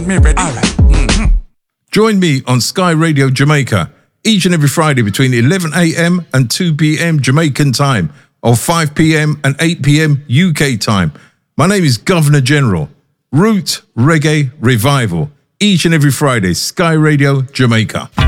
me ready. All right. Join me on Sky Radio Jamaica each and every Friday between 11 a.m. and 2 p.m. Jamaican time, or 5 p.m. and 8 p.m. UK time. My name is Governor General. Root Reggae Revival, each and every Friday, Sky Radio Jamaica.